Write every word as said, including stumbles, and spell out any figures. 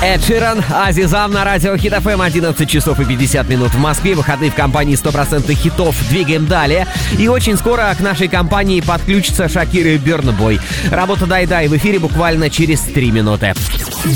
Эд Ширан, Азизам на радио Хит эф эм, одиннадцать часов и пятьдесят минут в Москве. Выходные в компании сто процентов хитов. Двигаем далее. И очень скоро к нашей компании подключится Шакира и Burna Boy. Работа Дай-Дай в эфире буквально через три минуты.